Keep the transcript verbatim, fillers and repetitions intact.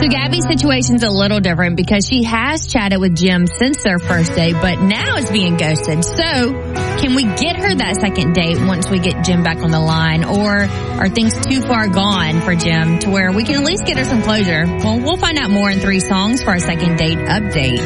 So Gabby's situation's a little different because she has chatted with Jim since their first date, but now it's being ghosted. So can we get her that second date once we get Jim back on the line, or are things too far gone for Jim to where we can at least get her some closure? Well, we'll find out more in three songs for our second date update.